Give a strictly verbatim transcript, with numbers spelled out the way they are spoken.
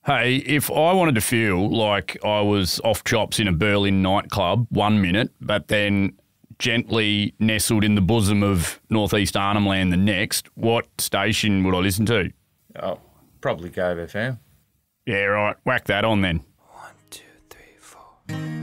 Hey, if I wanted to feel like I was off chops in a Berlin nightclub one minute, but then gently nestled in the bosom of northeast Arnhem Land the next, what station would I listen to? Oh, probably Go F M. Yeah, right. Whack that on then. One, two, three, four.